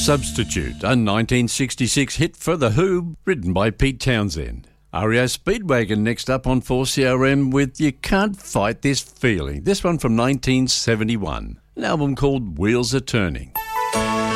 Substitute, a 1966 hit for The Who, written by Pete Townsend. REO Speedwagon next up on 4CRM with You Can't Fight This Feeling. This one from 1971, an album called Wheels Are Turning.